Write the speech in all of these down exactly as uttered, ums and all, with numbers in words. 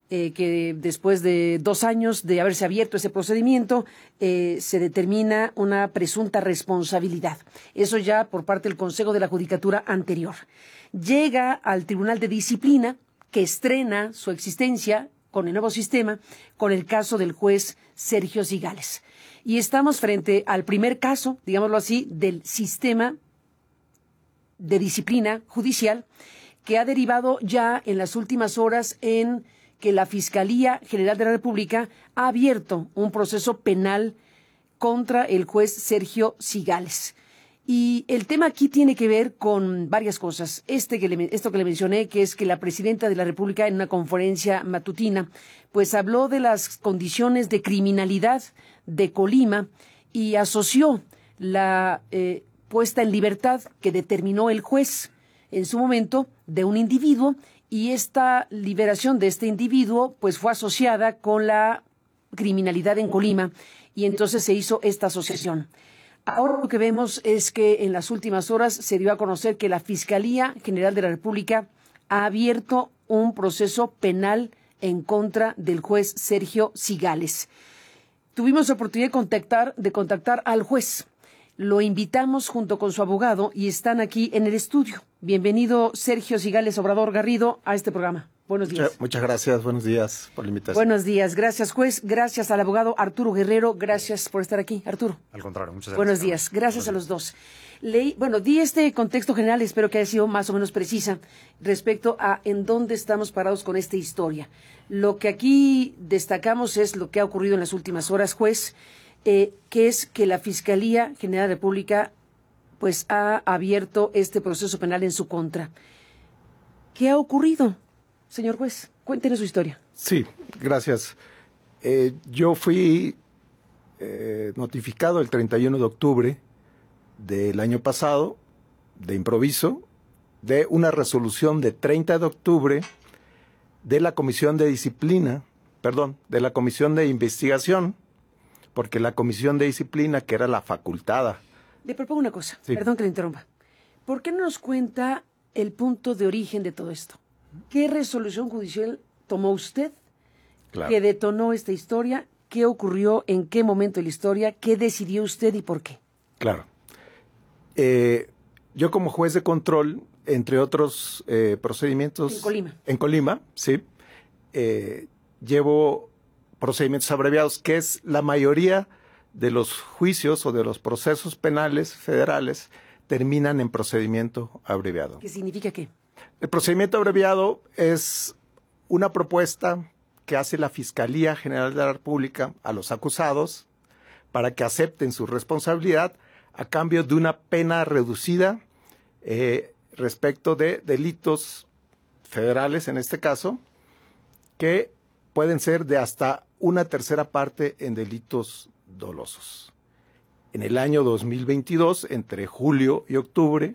eh, que después de dos años de haberse abierto ese procedimiento, eh, se determina una presunta responsabilidad. Eso ya por parte del Consejo de la Judicatura anterior. Llega al Tribunal de Disciplina, que estrena su existencia con el nuevo sistema, con el caso del juez Sergio Cigales. Y estamos frente al primer caso, digámoslo así, del sistema de disciplina judicial, que ha derivado ya en las últimas horas en que la Fiscalía General de la República ha abierto un proceso penal contra el juez Sergio Cigales. Y el tema aquí tiene que ver con varias cosas. Este que le, esto que le mencioné, que es que la Presidenta de la República en una conferencia matutina, pues habló de las condiciones de criminalidad de Colima y asoció la eh, puesta en libertad que determinó el juez en su momento de un individuo, y esta liberación de este individuo pues fue asociada con la criminalidad en Colima, y entonces se hizo esta asociación. Ahora lo que vemos es que en las últimas horas se dio a conocer que la Fiscalía General de la República ha abierto un proceso penal en contra del juez Sergio Cigales. Tuvimos la oportunidad de contactar, de contactar al juez. Lo invitamos junto con su abogado y están aquí en el estudio. Bienvenido, Sergio Cigales Obrador Garrido, a este programa. Buenos días. Muchas, muchas gracias, buenos días por la invitación. Buenos días, gracias juez, gracias al abogado Arturo Guerrero, gracias por estar aquí, Arturo. Al contrario, muchas gracias. Buenos días, gracias a los dos. Leí, bueno, di este contexto general, espero que haya sido más o menos precisa respecto a en dónde estamos parados con esta historia. Lo que aquí destacamos es lo que ha ocurrido en las últimas horas, juez, eh, que es que la Fiscalía General de la República pues ha abierto este proceso penal en su contra. ¿Qué ha ocurrido, señor juez? Cuéntenos su historia. Sí, gracias. Eh, yo fui eh, notificado el treinta y uno de octubre del año pasado, de improviso, de una resolución de treinta de octubre de la Comisión de Disciplina, perdón, de la Comisión de Investigación, porque la Comisión de Disciplina, que era la facultada. Le propongo una cosa, Sí. Perdón que le interrumpa. ¿Por qué no nos cuenta el punto de origen de todo esto? ¿Qué resolución judicial tomó usted Claro. que detonó esta historia? ¿Qué ocurrió? ¿En qué momento de la historia? ¿Qué decidió usted y por qué? Claro. Eh, yo como juez de control, entre otros eh, procedimientos... En Colima. En Colima, sí. Eh, llevo procedimientos abreviados, que es la mayoría de los juicios o de los procesos penales federales terminan en procedimiento abreviado. ¿Qué significa qué? El procedimiento abreviado es una propuesta que hace la Fiscalía General de la República a los acusados para que acepten su responsabilidad a cambio de una pena reducida eh, respecto de delitos federales, en este caso, que pueden ser de hasta una tercera parte en delitos dolosos. En el año dos mil veintidós, entre julio y octubre,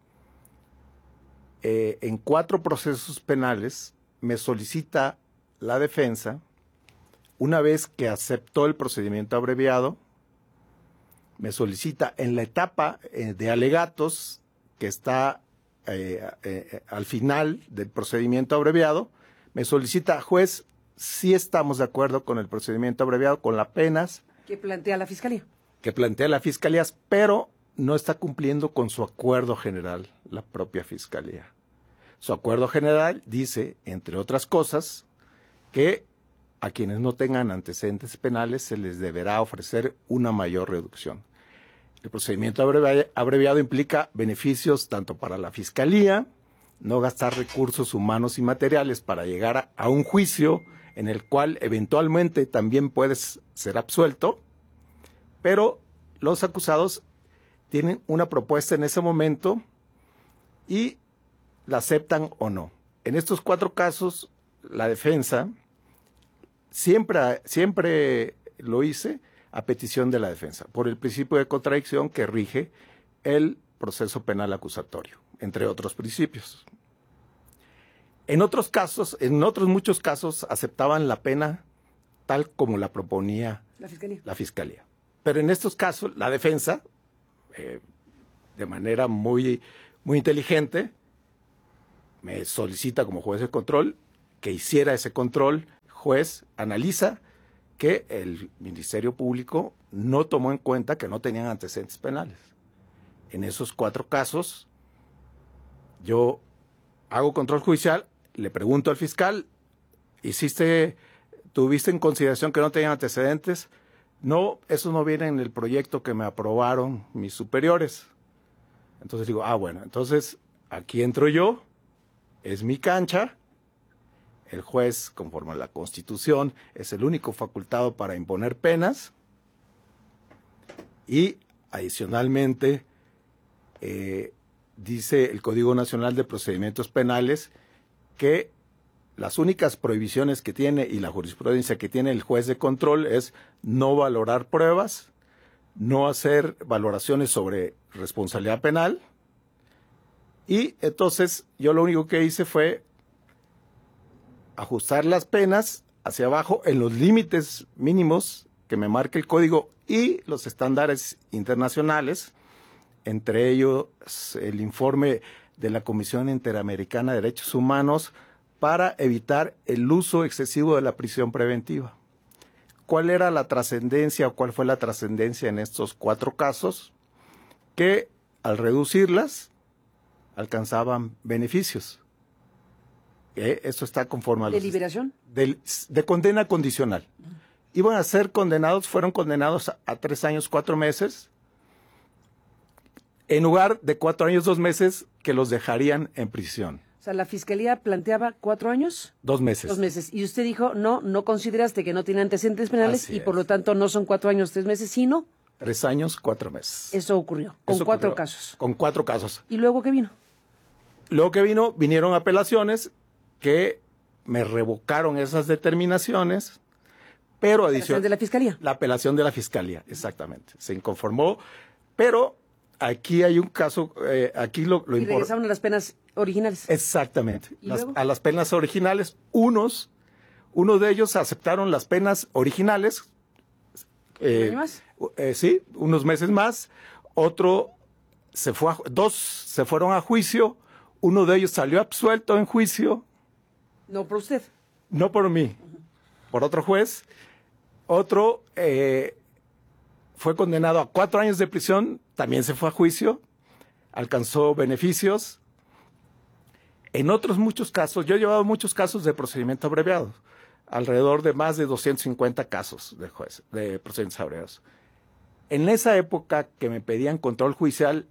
eh, en cuatro procesos penales, me solicita la defensa, una vez que aceptó el procedimiento abreviado, me solicita en la etapa eh, de alegatos, que está eh, eh, al final del procedimiento abreviado, me solicita, juez, si estamos de acuerdo con el procedimiento abreviado, con las penas ¿Qué plantea la Fiscalía? que plantea la Fiscalía, pero no está cumpliendo con su acuerdo general, la propia Fiscalía. Su acuerdo general dice, entre otras cosas, que a quienes no tengan antecedentes penales se les deberá ofrecer una mayor reducción. El procedimiento abrevi- abreviado implica beneficios tanto para la Fiscalía, no gastar recursos humanos y materiales para llegar a, a un juicio en el cual eventualmente también puedes ser absuelto, pero los acusados tienen una propuesta en ese momento y la aceptan o no. En estos cuatro casos, la defensa siempre, siempre lo hice a petición de la defensa, por el principio de contradicción que rige el proceso penal acusatorio, entre otros principios. En otros casos, en otros muchos casos, aceptaban la pena tal como la proponía La Fiscalía. la Fiscalía. Pero en estos casos, la defensa, eh, de manera muy, muy inteligente, me solicita como juez de control que hiciera ese control juez analiza que el Ministerio Público no tomó en cuenta que no tenían antecedentes penales. En esos cuatro casos, yo hago control judicial, le pregunto al fiscal, ¿hiciste, tuviste en consideración que no tenían antecedentes? No, eso no viene en el proyecto que me aprobaron mis superiores. Entonces digo, ah, bueno, entonces aquí entro yo, es mi cancha. El juez, conforme a la Constitución, es el único facultado para imponer penas. Y adicionalmente, eh, dice el Código Nacional de Procedimientos Penales que las únicas prohibiciones que tiene y la jurisprudencia que tiene el juez de control es no valorar pruebas, no hacer valoraciones sobre responsabilidad penal. Y entonces yo lo único que hice fue ajustar las penas hacia abajo en los límites mínimos que me marca el código y los estándares internacionales, entre ellos el informe de la Comisión Interamericana de Derechos Humanos para evitar el uso excesivo de la prisión preventiva. ¿Cuál era la trascendencia o cuál fue la trascendencia en estos cuatro casos? Que al reducirlas alcanzaban beneficios. Eh, eso está conforme a los... ¿De liberación? De, de condena condicional. Iban a ser condenados, fueron condenados a, a tres años, cuatro meses, en lugar de cuatro años, dos meses, que los dejarían en prisión. O sea, la Fiscalía planteaba cuatro años. Dos meses. Dos meses. Y usted dijo, no, no consideraste que no tiene antecedentes penales Así y es. por lo tanto no son cuatro años, tres meses, sino... Tres años, cuatro meses. Eso ocurrió, con Eso cuatro ocurrió, casos. Con cuatro casos. ¿Y luego qué vino? Luego que vino, vinieron apelaciones que me revocaron esas determinaciones, pero adicional... ¿De la Fiscalía? La apelación de la Fiscalía, exactamente. Se inconformó, pero aquí hay un caso, eh, aquí lo, lo Y importante... regresaron a las penas originales. Exactamente. ¿Y Las, luego? a las penas originales, unos, uno de ellos aceptaron las penas originales. Eh, ¿Un año más? eh, sí, unos meses más. Otro se fue a, dos se fueron a juicio. Uno de ellos salió absuelto en juicio. No por usted. No por mí, por otro juez. Otro eh, fue condenado a cuatro años de prisión, también se fue a juicio, alcanzó beneficios. En otros muchos casos, yo he llevado muchos casos de procedimiento abreviado, alrededor de más de doscientos cincuenta casos de juez, de procedimientos abreviados. En esa época que me pedían control judicial,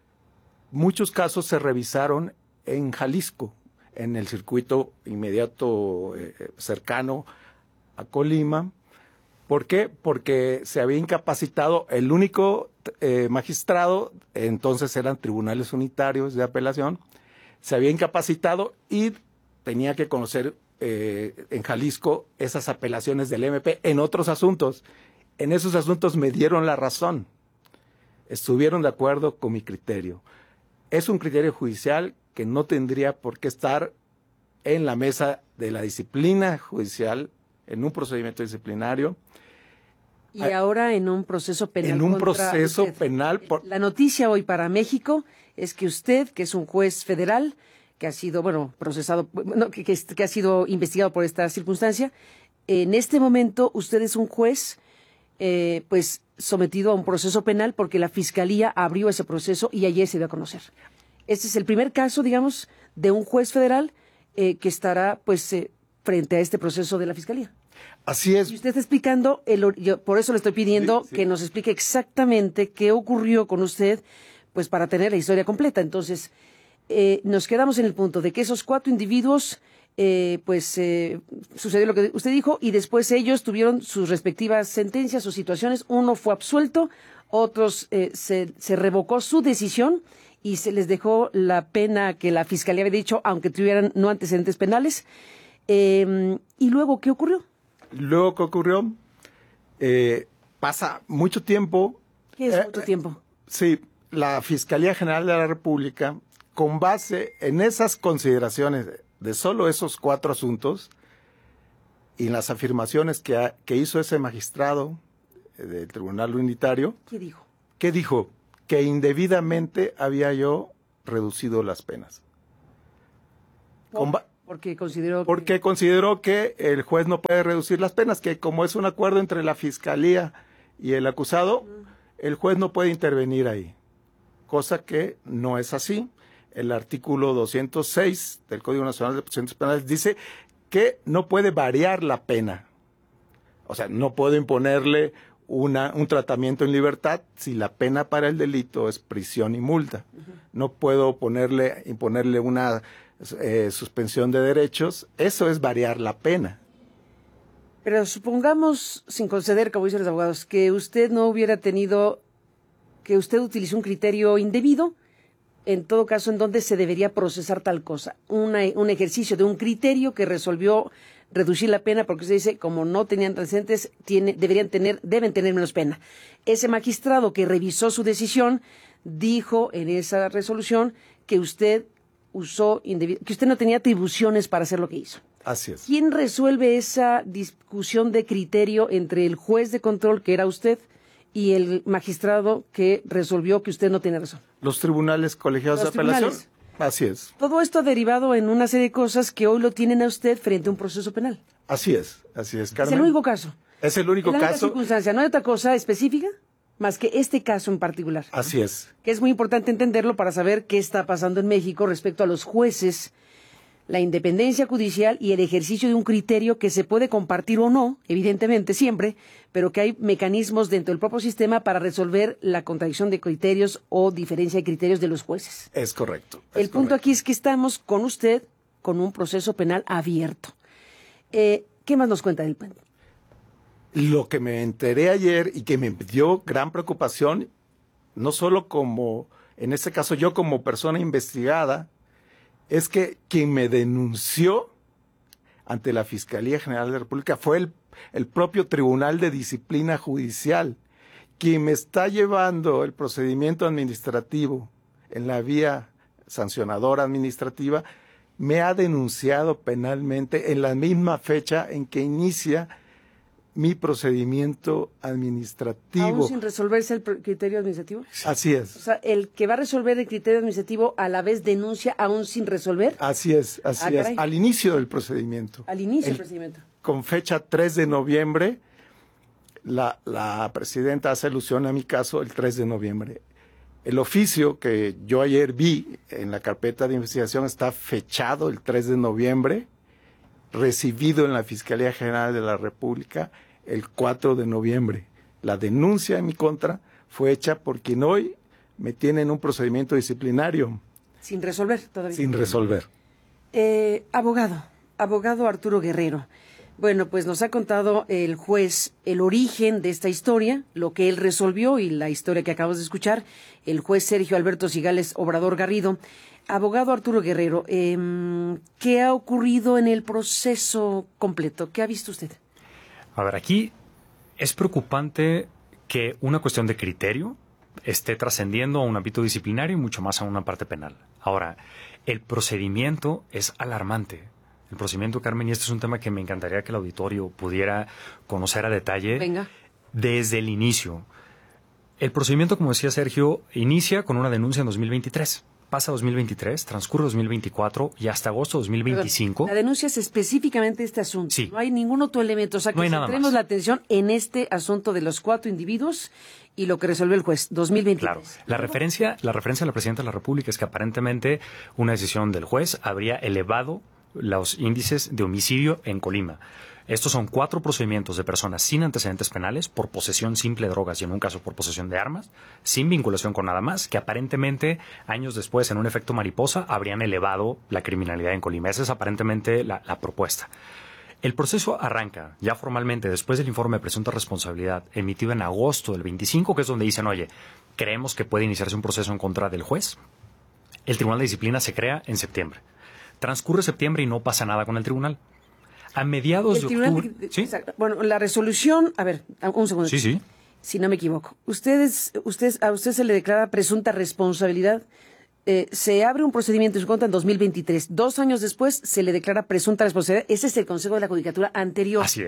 muchos casos se revisaron en Jalisco, en el circuito inmediato eh, cercano a Colima. ¿Por qué? Porque se había incapacitado el único eh, magistrado, entonces eran tribunales unitarios de apelación, se había incapacitado y tenía que conocer eh, en Jalisco esas apelaciones del M P en otros asuntos. En esos asuntos me dieron la razón, estuvieron de acuerdo con mi criterio. Es un criterio judicial que no tendría por qué estar en la mesa de la disciplina judicial, en un procedimiento disciplinario. Y ahora en un proceso penal. En un contra proceso usted. penal. Por... La noticia hoy para México es que usted, que es un juez federal, que ha sido, bueno, procesado, no, que, que, que ha sido investigado por esta circunstancia, en este momento usted es un juez, eh, pues, sometido a un proceso penal porque la Fiscalía abrió ese proceso y ayer se dio a conocer. Este es el primer caso, digamos, de un juez federal eh, que estará, pues, eh, frente a este proceso de la Fiscalía. Así es. Y usted está explicando, el, yo por eso le estoy pidiendo sí, sí. que nos explique exactamente qué ocurrió con usted, pues para tener la historia completa. Entonces, eh, nos quedamos en el punto de que esos cuatro individuos, eh, pues eh, sucedió lo que usted dijo, y después ellos tuvieron sus respectivas sentencias o situaciones. Uno fue absuelto, otros eh, se, se revocó su decisión y se les dejó la pena que la Fiscalía había dicho, aunque tuvieran no antecedentes penales. Eh, ¿Y luego qué ocurrió? Luego que ocurrió, eh, pasa mucho tiempo. ¿Qué es eh, mucho tiempo? Sí, la Fiscalía General de la República, con base en esas consideraciones de solo esos cuatro asuntos y en las afirmaciones que, ha, que hizo ese magistrado del Tribunal Unitario. ¿Qué dijo? ¿Qué dijo? Que indebidamente había yo reducido las penas. Con, ba Porque consideró que... Porque consideró que el juez no puede reducir las penas, que como es un acuerdo entre la Fiscalía y el acusado, el juez no puede intervenir ahí. Cosa que no es así. El artículo doscientos seis del Código Nacional de Procedimientos Penales dice que no puede variar la pena. O sea, no puedo imponerle una, un tratamiento en libertad si la pena para el delito es prisión y multa. Uh-huh. No puedo ponerle, imponerle una eh, suspensión de derechos. Eso es variar la pena. Pero supongamos, sin conceder, como dicen los abogados, que usted no hubiera tenido, que usted utilizó un criterio indebido, en todo caso, ¿en dónde se debería procesar tal cosa? Una, un ejercicio de un criterio que resolvió reducir la pena, porque usted dice, como no tenían antecedentes, tiene, deberían tener, deben tener menos pena. Ese magistrado que revisó su decisión dijo en esa resolución que usted usó indebido, que usted no tenía atribuciones para hacer lo que hizo. Así es. ¿Quién resuelve esa discusión de criterio entre el juez de control, que era usted, y el magistrado que resolvió que usted no tiene razón? Los tribunales colegiados Los de apelación. tribunales. Así es. Todo esto ha derivado en una serie de cosas que hoy lo tienen a usted frente a un proceso penal. Así es, así es, Carmen. Es el único caso. Es el único es la única caso. circunstancia. No hay otra cosa específica más que este caso en particular. Así es. Que es muy importante entenderlo para saber qué está pasando en México respecto a los jueces, la independencia judicial y el ejercicio de un criterio que se puede compartir o no, evidentemente siempre, pero que hay mecanismos dentro del propio sistema para resolver la contradicción de criterios o diferencia de criterios de los jueces. Es correcto. Es el punto correcto. aquí es que estamos con usted con un proceso penal abierto. Eh, ¿Qué más nos cuenta del puente? Lo que me enteré ayer y que me dio gran preocupación, no solo como, en este caso yo como persona investigada, es que quien me denunció ante la Fiscalía General de la República fue el, el propio Tribunal de Disciplina Judicial, quien me está llevando el procedimiento administrativo en la vía sancionadora administrativa, me ha denunciado penalmente en la misma fecha en que inicia mi procedimiento administrativo. ¿Aún sin resolverse el criterio administrativo? Así es. O sea, el que va a resolver el criterio administrativo a la vez denuncia aún sin resolver. Así es, así Ah, es. caray. Al inicio del procedimiento. Al inicio El- del procedimiento. Con fecha tres de noviembre, la, la presidenta hace alusión a mi caso el tres de noviembre. El oficio que yo ayer vi en la carpeta de investigación está fechado el tres de noviembre, recibido en la Fiscalía General de la República el cuatro de noviembre. La denuncia en mi contra fue hecha por quien hoy me tiene en un procedimiento disciplinario Sin resolver todavía. sin resolver. Eh, abogado, abogado Arturo Guerrero. Bueno, pues nos ha contado el juez el origen de esta historia, lo que él resolvió y la historia que acabamos de escuchar, el juez Sergio Alberto Cigales Obrador Garrido. Abogado Arturo Guerrero, eh, ¿qué ha ocurrido en el proceso completo? ¿Qué ha visto usted? A ver, aquí es preocupante que una cuestión de criterio esté trascendiendo a un ámbito disciplinario y mucho más a una parte penal. Ahora, el procedimiento es alarmante. El procedimiento, Carmen, y este es un tema que me encantaría que el auditorio pudiera conocer a detalle. Venga. Desde el inicio. El procedimiento, como decía Sergio, inicia con una denuncia en dos mil veintitrés. Pasa dos mil veintitrés, transcurre dos mil veinticuatro y hasta agosto de dos mil veinticinco. Perdón, la denuncia es específicamente este asunto. Sí. No hay ningún otro elemento. O sea, que No hay nada centremos más. la atención en este asunto de los cuatro individuos y lo que resolvió el juez, dos mil veintitrés. Claro. La referencia, la referencia de la Presidenta de la República es que aparentemente una decisión del juez habría elevado los índices de homicidio en Colima. Estos son cuatro procedimientos de personas sin antecedentes penales por posesión simple de drogas y en un caso por posesión de armas, sin vinculación con nada más, que aparentemente años después en un efecto mariposa habrían elevado la criminalidad en Colima. Esa es aparentemente la, la propuesta. El proceso arranca ya formalmente después del informe de presunta responsabilidad emitido en agosto del veinticinco, que es donde dicen, oye, creemos que puede iniciarse un proceso en contra del juez. El Tribunal de Disciplina se crea en septiembre. Transcurre septiembre y no pasa nada con el tribunal. A mediados El de tribunal octubre... de- ¿Sí? exacto. Bueno, la resolución, a ver, un segundo. Sí, sí. Si no me equivoco. Ustedes, ustedes, a usted se le declara presunta responsabilidad. Eh, se abre un procedimiento en su contra en dos mil veintitrés. Dos años después se le declara presunta responsabilidad. Ese es el Consejo de la Judicatura anterior. Así es.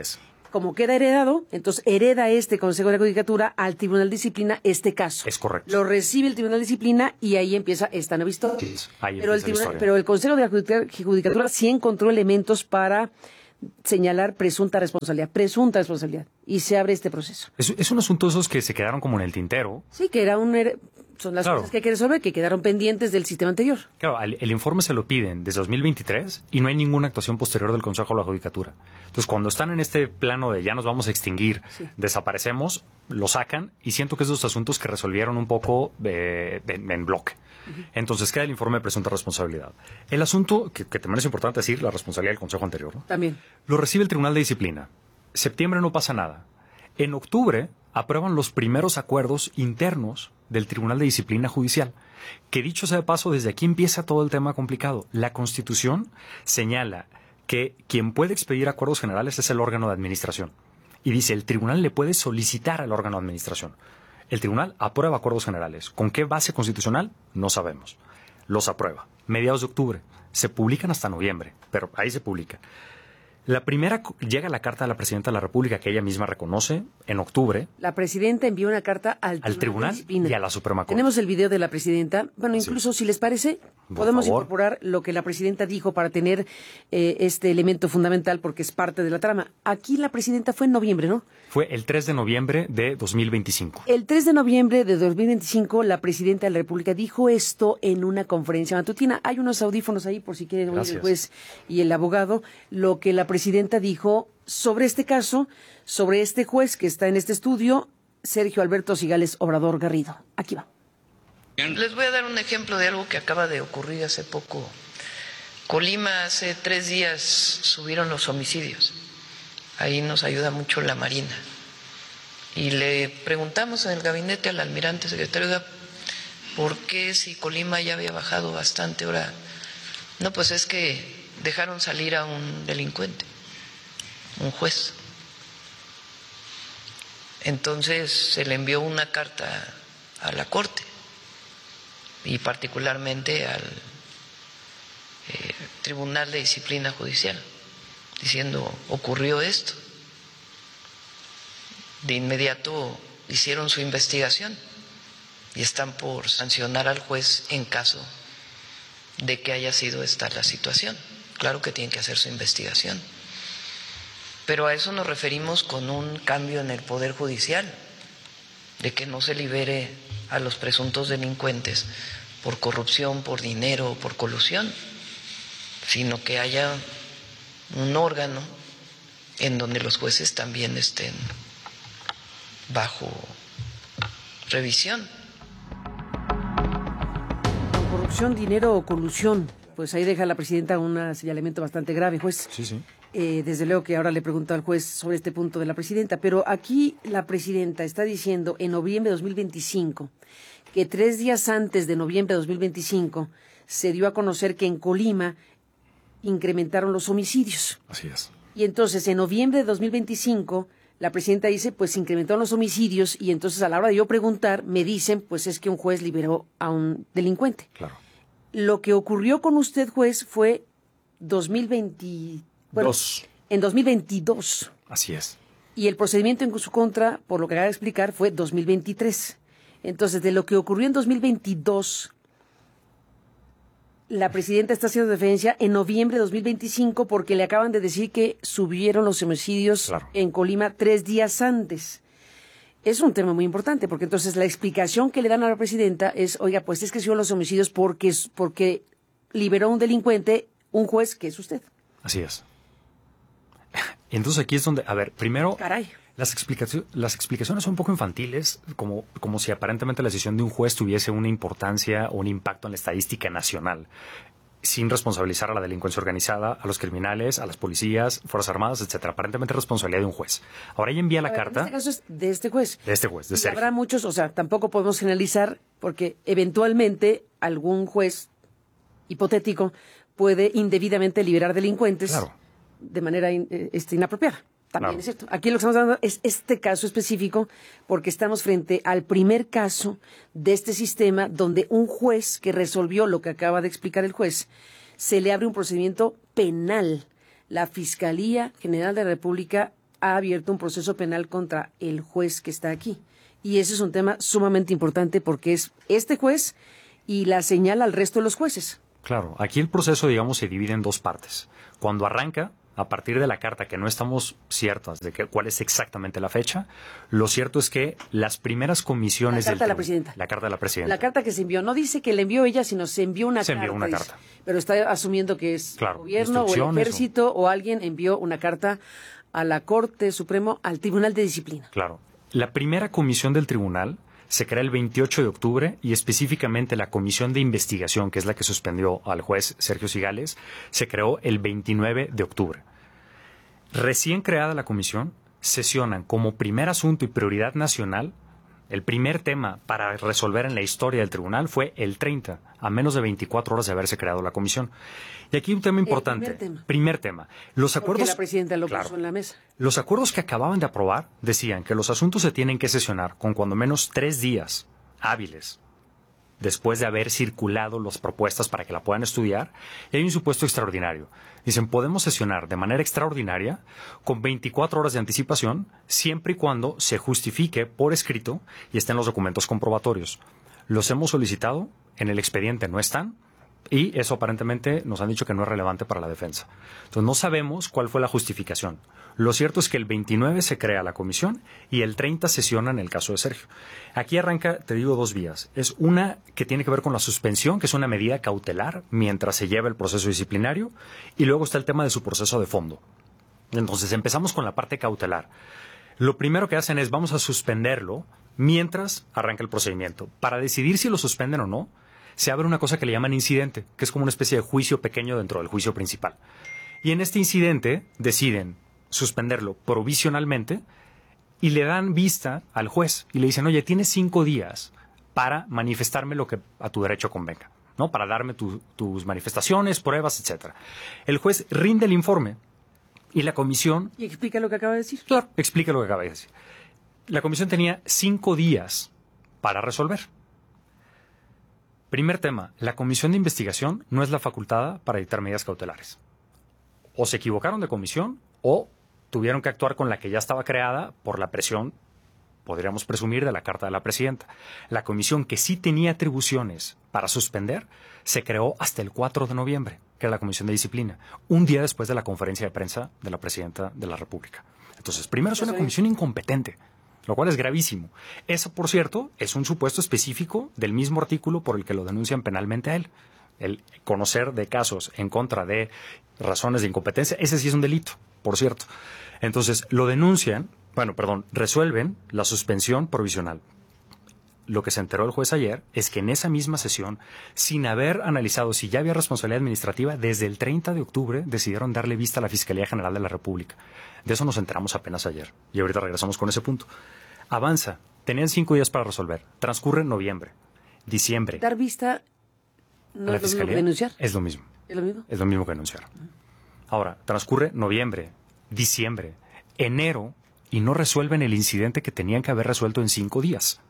Como queda heredado, entonces hereda este Consejo de la Judicatura al Tribunal de Disciplina este caso. Es correcto. Lo recibe el Tribunal de Disciplina y ahí empieza esta nueva historia. Sí, ahí pero, el empieza la tribunal, historia. pero el Consejo de la Judicatura, Judicatura sí encontró elementos para señalar presunta responsabilidad, presunta responsabilidad, y se abre este proceso. Es, es un asunto de esos que se quedaron como en el tintero. Sí, que era un... Son las Claro. cosas que hay que resolver, que quedaron pendientes del sistema anterior. Claro, el, el informe se lo piden desde dos mil veintitrés y no hay ninguna actuación posterior del Consejo de la Judicatura. Entonces, cuando están en este plano de ya nos vamos a extinguir, Sí. desaparecemos, lo sacan y siento que es de esos asuntos que resolvieron un poco eh, en, en bloque. Uh-huh. Entonces, queda el informe de presunta responsabilidad. El asunto, que, que también es importante decir, la responsabilidad del Consejo anterior, ¿no? También. Lo recibe el Tribunal de Disciplina. Septiembre no pasa nada. En octubre aprueban los primeros acuerdos internos del Tribunal de Disciplina Judicial, que dicho sea de paso, desde aquí empieza todo el tema complicado. La Constitución señala que quien puede expedir acuerdos generales es el órgano de administración. Y dice, el tribunal le puede solicitar al órgano de administración. El tribunal aprueba acuerdos generales. ¿Con qué base constitucional? No sabemos. Los aprueba. Mediados de octubre. Se publican hasta noviembre, pero ahí se publica. La primera llega la carta de la Presidenta de la República que ella misma reconoce en octubre. La Presidenta envió una carta al, al Tribunal y a la Suprema Corte. Tenemos el video de la Presidenta. Bueno, incluso sí. si les parece, Por podemos favor. incorporar lo que la Presidenta dijo para tener eh, este elemento fundamental porque es parte de la trama. Aquí la Presidenta fue en noviembre, ¿no? Fue el tres de noviembre de dos mil veinticinco. El tres de noviembre de dos mil veinticinco, la Presidenta de la República dijo esto en una conferencia matutina. Hay unos audífonos ahí por si quieren oír el juez y el abogado. Lo que la Presidenta dijo sobre este caso, sobre este juez que está en este estudio, Sergio Alberto Cigales Obrador Garrido. Aquí va. Les voy a dar un ejemplo de algo que acaba de ocurrir hace poco. Colima, hace tres días subieron los homicidios. Ahí nos ayuda mucho la Marina. Y le preguntamos en el gabinete al almirante secretario, ¿por qué si Colima ya había bajado bastante ahora? No, pues es que dejaron salir a un delincuente, un juez. Entonces se le envió una carta a la Corte y particularmente al eh, Tribunal de Disciplina Judicial, diciendo, ocurrió esto. De inmediato hicieron su investigación y están por sancionar al juez en caso de que haya sido esta la situación. Claro que tienen que hacer su investigación. Pero a eso nos referimos con un cambio en el Poder Judicial, de que no se libere a los presuntos delincuentes por corrupción, por dinero, por colusión, sino que haya un órgano en donde los jueces también estén bajo revisión. Corrupción, dinero o colusión. Pues ahí deja la Presidenta un señalamiento bastante grave, juez. Sí, sí. Eh, desde luego que ahora le pregunto al juez sobre este punto de la Presidenta, pero aquí la Presidenta está diciendo en noviembre de dos mil veinticinco que tres días antes de noviembre de dos mil veinticinco se dio a conocer que en Colima incrementaron los homicidios. Así es. Y entonces en noviembre de dos mil veinticinco la Presidenta dice, pues se incrementaron los homicidios y entonces a la hora de yo preguntar me dicen, pues es que un juez liberó a un delincuente. Claro. Lo que ocurrió con usted, juez, fue dos mil veinte... Bueno, Dos. en dos mil veintidós. Así es. Y el procedimiento en su contra, por lo que acaba de explicar, fue dos mil veintitrés. Entonces, de lo que ocurrió en dos mil veintidós, la Presidenta está haciendo defensa en noviembre de dos mil veinticinco porque le acaban de decir que subieron los homicidios Claro. en Colima tres días antes. Es un tema muy importante porque entonces la explicación que le dan a la Presidenta es, oiga, pues es que subieron los homicidios porque, porque liberó a un delincuente un juez que es usted. Así es. Entonces aquí es donde, a ver, primero, Caray. las, explicaci- las explicaciones son un poco infantiles, como, como si aparentemente la decisión de un juez tuviese una importancia o un impacto en la estadística nacional, sin responsabilizar a la delincuencia organizada, a los criminales, a las policías, Fuerzas Armadas, etcétera. Aparentemente responsabilidad de un juez. Ahora ella envía la A ver, carta En este caso es de este juez. de este juez, de Y Sergio. habrá muchos, o sea, tampoco podemos generalizar porque eventualmente algún juez hipotético puede indebidamente liberar delincuentes Claro. de manera in- eh, este, inapropiada. También Claro. es cierto. Aquí lo que estamos hablando es este caso específico porque estamos frente al primer caso de este sistema donde un juez que resolvió lo que acaba de explicar el juez, se le abre un procedimiento penal. La Fiscalía General de la República ha abierto un proceso penal contra el juez que está aquí. Y ese es un tema sumamente importante porque es este juez y la señal al resto de los jueces. Claro, aquí el proceso, digamos, se divide en dos partes. Cuando arranca, a partir de la carta, que no estamos ciertas de que, cuál es exactamente la fecha, lo cierto es que las primeras comisiones... La carta del, de la presidenta. La carta de la presidenta. La carta que se envió, no dice que la envió ella, sino se envió una se carta. Se envió una dice, carta. Pero está asumiendo que es claro, el gobierno o el ejército o... o alguien envió una carta a la Corte Supremo, al Tribunal de Disciplina. Claro. La primera comisión del tribunal se crea el veintiocho de octubre y específicamente la comisión de investigación, que es la que suspendió al juez Sergio Cigales, se creó el veintinueve de octubre. Recién creada la comisión, sesionan como primer asunto y prioridad nacional. El primer tema para resolver en la historia del tribunal fue el treinta, a menos de veinticuatro horas de haberse creado la comisión. Y aquí un tema importante. El primer tema. Primer tema. Los acuerdos, porque la presidenta lo claro, puso en la mesa. Los acuerdos que acababan de aprobar decían que los asuntos se tienen que sesionar con cuando menos tres días hábiles después de haber circulado las propuestas para que la puedan estudiar, y hay un supuesto extraordinario. Dicen, podemos sesionar de manera extraordinaria con veinticuatro horas de anticipación, siempre y cuando se justifique por escrito y estén los documentos comprobatorios. Los hemos solicitado, en el expediente no están, y eso aparentemente nos han dicho que no es relevante para la defensa. Entonces no sabemos cuál fue la justificación. Lo cierto es que el veintinueve se crea la comisión y el treinta sesiona en el caso de Sergio. Aquí arranca, te digo, dos vías. Es una que tiene que ver con la suspensión, que es una medida cautelar mientras se lleva el proceso disciplinario, y luego está el tema de su proceso de fondo. Entonces empezamos con la parte cautelar. Lo primero que hacen es vamos a suspenderlo mientras arranca el procedimiento. Para decidir si lo suspenden o no, se abre una cosa que le llaman incidente, que es como una especie de juicio pequeño dentro del juicio principal. Y en este incidente deciden suspenderlo provisionalmente y le dan vista al juez y le dicen, oye, tienes cinco días para manifestarme lo que a tu derecho convenga, ¿no? Para darme tu, tus manifestaciones, pruebas, etcétera. El juez rinde el informe y la comisión... Y explica lo que acaba de decir. Claro, explica lo que acaba de decir. La comisión tenía cinco días para resolver. Primer tema, la comisión de investigación no es la facultada para dictar medidas cautelares. O se equivocaron de comisión o tuvieron que actuar con la que ya estaba creada por la presión, podríamos presumir, de la carta de la presidenta. La comisión que sí tenía atribuciones para suspender se creó hasta el cuatro de noviembre, que era la comisión de disciplina, un día después de la conferencia de prensa de la presidenta de la República. Entonces, primero es una comisión incompetente, lo cual es gravísimo. Eso, por cierto, es un supuesto específico del mismo artículo por el que lo denuncian penalmente a él. El conocer de casos en contra de razones de incompetencia, ese sí es un delito, por cierto. Entonces, lo denuncian, bueno, perdón, resuelven la suspensión provisional. Lo que se enteró el juez ayer es que en esa misma sesión, sin haber analizado si ya había responsabilidad administrativa, desde el treinta de octubre decidieron darle vista a la Fiscalía General de la República. De eso nos enteramos apenas ayer. Y ahorita regresamos con ese punto. Avanza. Tenían cinco días para resolver. Transcurre noviembre, diciembre. Dar vista no a la es lo mismo Fiscalía que denunciar. es lo mismo. ¿Es lo mismo? Es lo mismo que denunciar. Ahora, transcurre noviembre, diciembre, enero, y no resuelven el incidente que tenían que haber resuelto en cinco días.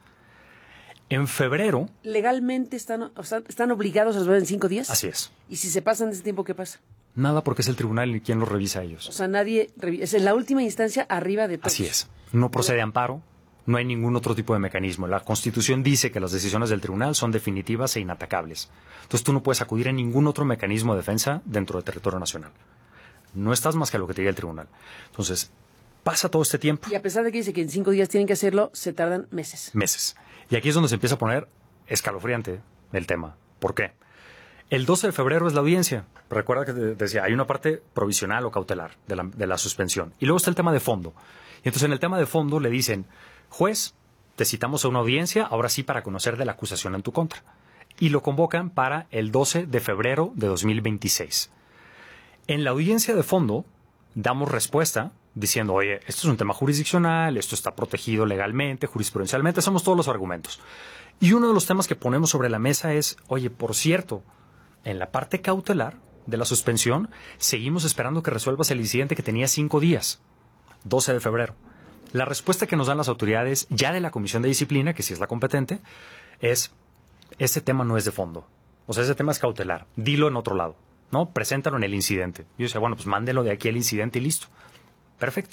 En febrero... ¿Legalmente están, o sea, están obligados a resolver en cinco días? Así es. ¿Y si se pasan de ese tiempo, qué pasa? Nada, porque es el tribunal y quien lo revisa a ellos. O sea, nadie... revi- Es en la última instancia arriba de todos. Así es. No procede amparo, no hay ningún otro tipo de mecanismo. La Constitución dice que las decisiones del tribunal son definitivas e inatacables. Entonces tú no puedes acudir a ningún otro mecanismo de defensa dentro del territorio nacional. No estás más que a lo que te diga el tribunal. Entonces, pasa todo este tiempo. Y a pesar de que dice que en cinco días tienen que hacerlo, se tardan meses. Meses. Y aquí es donde se empieza a poner escalofriante el tema. ¿Por qué? El doce de febrero es la audiencia. Recuerda que te decía, hay una parte provisional o cautelar de la, de la suspensión. Y luego está el tema de fondo. Y entonces en el tema de fondo le dicen, juez, te citamos a una audiencia, ahora sí para conocer de la acusación en tu contra. Y lo convocan para el doce de febrero de dos mil veintiséis. En la audiencia de fondo damos respuesta diciendo, oye, esto es un tema jurisdiccional, esto está protegido legalmente, jurisprudencialmente, hacemos todos los argumentos. Y uno de los temas que ponemos sobre la mesa es, oye, por cierto, en la parte cautelar de la suspensión, seguimos esperando que resuelvas el incidente que tenía cinco días, doce de febrero. La respuesta que nos dan las autoridades, ya de la Comisión de Disciplina, que sí es la competente, es, ese tema no es de fondo. O sea, ese tema es cautelar. Dilo en otro lado, ¿no? Preséntalo en el incidente. Yo decía, bueno, pues mándelo de aquí al incidente y listo. Perfecto.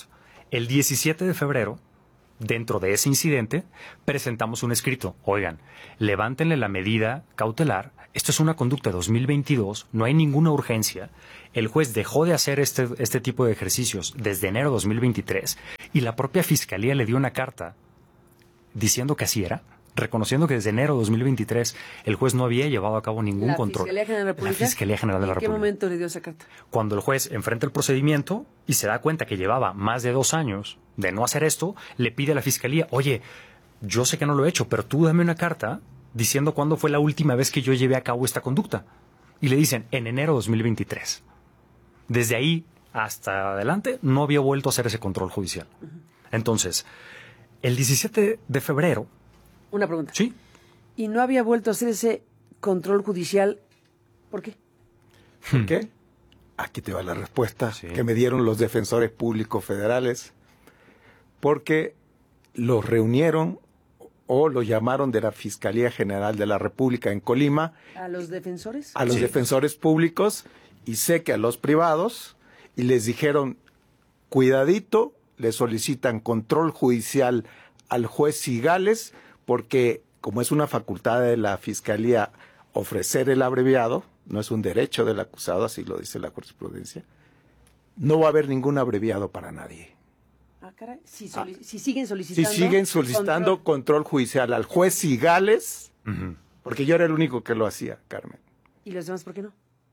El diecisiete de febrero, dentro de ese incidente, presentamos un escrito. Oigan, levántenle la medida cautelar. Esto es una conducta de dos mil veintidós, no hay ninguna urgencia. El juez dejó de hacer este, este tipo de ejercicios desde enero de dos mil veintitrés y la propia Fiscalía le dio una carta diciendo que así era, reconociendo que desde enero de dos mil veintitrés el juez no había llevado a cabo ningún ¿La control. Fiscalía General de la República? La Fiscalía General de la ¿En qué República. momento le dio esa carta? Cuando el juez enfrenta el procedimiento y se da cuenta que llevaba más de dos años de no hacer esto, le pide a la Fiscalía, oye, yo sé que no lo he hecho, pero tú dame una carta diciendo cuándo fue la última vez que yo llevé a cabo esta conducta. Y le dicen, en enero de dos mil veintitrés. Desde ahí hasta adelante no había vuelto a hacer ese control judicial. Uh-huh. Entonces, el diecisiete de febrero... Una pregunta. Sí. ¿Y no había vuelto a hacer ese control judicial? ¿Por qué? ¿Por qué? Aquí te va la respuesta sí. que me dieron los defensores públicos federales. Porque los reunieron o lo llamaron de la Fiscalía General de la República en Colima. ¿A los defensores? A los sí. defensores públicos, y sé que a los privados, y les dijeron, cuidadito, le solicitan control judicial al juez Cigales, porque como es una facultad de la Fiscalía ofrecer el abreviado, no es un derecho del acusado, así lo dice la jurisprudencia, no va a haber ningún abreviado para nadie. Ah, caray. Si, soli- ah. si siguen solicitando... Si siguen solicitando control, control judicial al juez Cigales, uh-huh. porque yo era el único que lo hacía, Carmen. ¿Y los demás por qué no?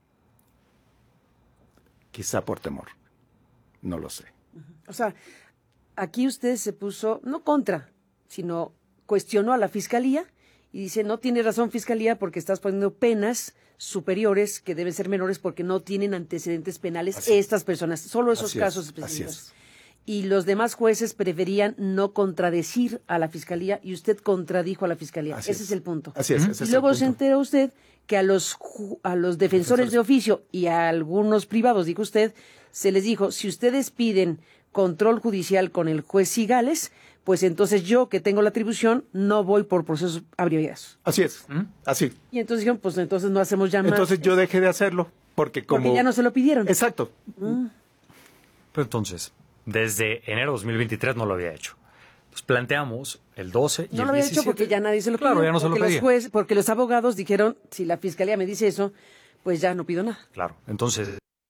Quizá por temor. No lo sé. Uh-huh. O sea, aquí usted se puso, no contra, sino cuestionó a la Fiscalía y dice, no tiene razón Fiscalía porque estás poniendo penas superiores que deben ser menores porque no tienen antecedentes penales así. Estas personas, solo esos así casos es, específicos. Y los demás jueces preferían no contradecir a la Fiscalía y usted contradijo a la Fiscalía. Así ese es. es el punto. Así es. Ese y es luego el se punto. enteró usted que a los, a los defensores, defensores de oficio y a algunos privados, dijo usted, se les dijo, si ustedes piden control judicial con el juez Cigales, pues entonces yo, que tengo la atribución, no voy por procesos abreviados. Así es, ¿Mm? así. Y entonces dijeron, pues entonces no hacemos ya más. Entonces yo dejé de hacerlo, porque como... Porque ya no se lo pidieron. Exacto. Mm. Pero entonces, desde enero de dos mil veintitrés no lo había hecho. Entonces planteamos el doce y no el lo había diecisiete. hecho porque ya nadie se lo pidió. Claro, ya no se lo pedía. pedía. Los jueces, porque los abogados dijeron, si la Fiscalía me dice eso, pues ya no pido nada. Claro, entonces...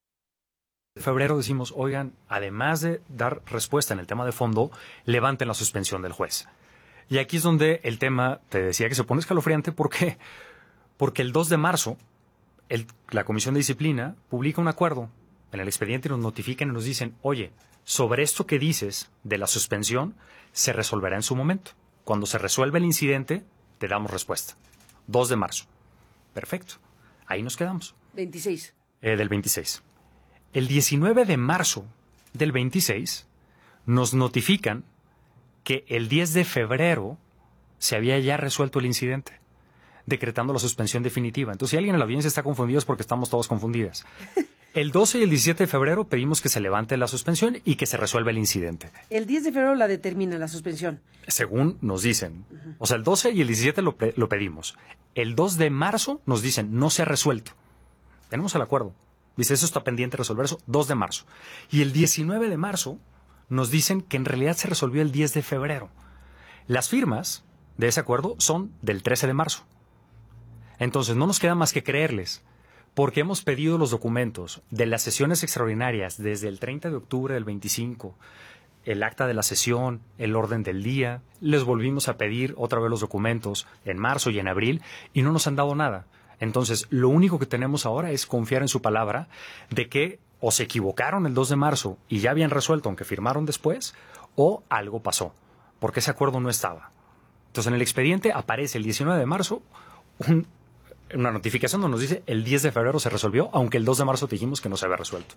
En febrero decimos, oigan, además de dar respuesta en el tema de fondo, levanten la suspensión del juez. Y aquí es donde el tema, te decía que se pone escalofriante, ¿por qué? Porque el dos de marzo, el, la Comisión de Disciplina publica un acuerdo en el expediente y nos notifican y nos dicen, oye, sobre esto que dices de la suspensión, se resolverá en su momento. Cuando se resuelva el incidente, te damos respuesta. dos de marzo. Perfecto. Ahí nos quedamos. veintiséis. Eh, del veintiséis. El diecinueve de marzo del veintiséis nos notifican que el diez de febrero se había ya resuelto el incidente, decretando la suspensión definitiva. Entonces, si alguien en la audiencia está confundido es porque estamos todos confundidas. El doce y el diecisiete de febrero pedimos que se levante la suspensión y que se resuelva el incidente. El diez de febrero la determina la suspensión. Según nos dicen. Uh-huh. O sea, el doce y el diecisiete lo, pe- lo pedimos. El dos de marzo nos dicen, no se ha resuelto. Tenemos el acuerdo. Dice, eso está pendiente de resolver eso, dos de marzo. Y el diecinueve de marzo nos dicen que en realidad se resolvió el diez de febrero. Las firmas de ese acuerdo son del trece de marzo. Entonces, no nos queda más que creerles, porque hemos pedido los documentos de las sesiones extraordinarias desde el treinta de octubre del veinticinco, el acta de la sesión, el orden del día. Les volvimos a pedir otra vez los documentos en marzo y en abril y no nos han dado nada. Entonces, lo único que tenemos ahora es confiar en su palabra de que o se equivocaron el dos de marzo y ya habían resuelto, aunque firmaron después, o algo pasó, porque ese acuerdo no estaba. Entonces, en el expediente aparece el diecinueve de marzo un, una notificación donde nos dice el diez de febrero se resolvió, aunque el dos de marzo dijimos que no se había resuelto.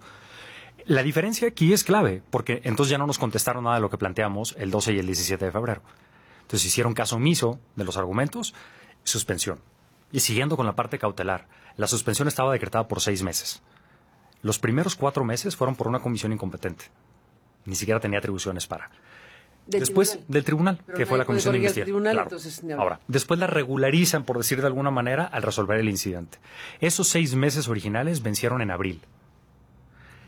La diferencia aquí es clave, porque entonces ya no nos contestaron nada de lo que planteamos el doce y el diecisiete de febrero. Entonces, hicieron caso omiso de los argumentos, suspensión. Y siguiendo con la parte cautelar, la suspensión estaba decretada por seis meses. Los primeros cuatro meses fueron por una comisión incompetente. Ni siquiera tenía atribuciones para. Del después tribunal. Del tribunal, Pero que fue la comisión de investigación. Tribunal, claro. entonces, Ahora, después la regularizan, por decir de alguna manera, al resolver el incidente. Esos seis meses originales vencieron en abril.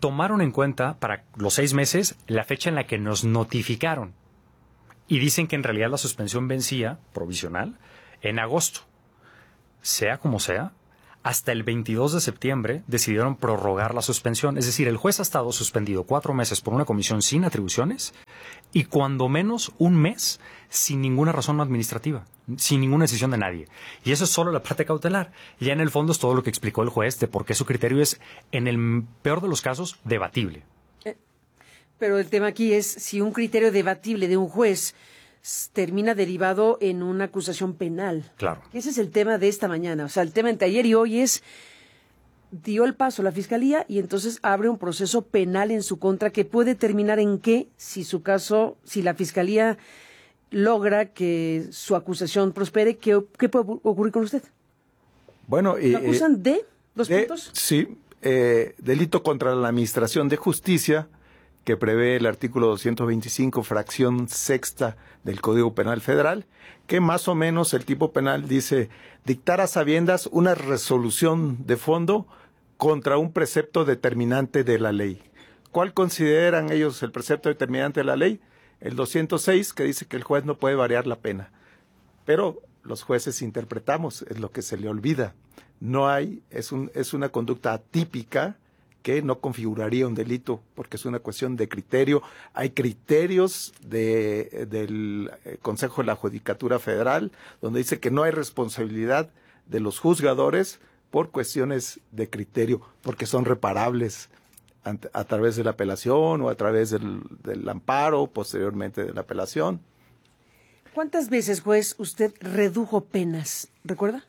tomaron en cuenta para los seis meses la fecha en la que nos notificaron. Y dicen que en realidad la suspensión vencía, provisional, en agosto. Sea como sea, hasta el veintidós de septiembre decidieron prorrogar la suspensión. Es decir, el juez ha estado suspendido cuatro meses por una comisión sin atribuciones y cuando menos un mes sin ninguna razón administrativa, sin ninguna decisión de nadie. Y eso es solo la parte cautelar. Ya en el fondo es todo lo que explicó el juez de por qué su criterio es, en el peor de los casos, debatible. Eh, pero el tema aquí es si un criterio debatible de un juez termina derivado en una acusación penal. Claro. Ese es el tema de esta mañana. O sea, el tema entre ayer y hoy es, dio el paso a la Fiscalía y entonces abre un proceso penal en su contra que puede terminar en qué, si su caso, si la Fiscalía logra que su acusación prospere, ¿qué, qué puede ocurrir con usted? Bueno, ¿Lo eh, acusan de dos de, puntos? Sí, eh, delito contra la Administración de Justicia, que prevé el artículo doscientos veinticinco, fracción sexta del Código Penal Federal, que más o menos el tipo penal dice dictar a sabiendas una resolución de fondo contra un precepto determinante de la ley. ¿Cuál consideran ellos el precepto determinante de la ley? El doscientos seis, que dice que el juez no puede variar la pena. Pero los jueces interpretamos, es lo que se le olvida. No hay, es, un, es una conducta atípica que no configuraría un delito, porque es una cuestión de criterio. Hay criterios de, del Consejo de la Judicatura Federal, donde dice que no hay responsabilidad de los juzgadores por cuestiones de criterio, porque son reparables a, a través de la apelación o a través del, del amparo, posteriormente de la apelación. ¿Cuántas veces, juez, usted redujo penas? ¿Recuerda?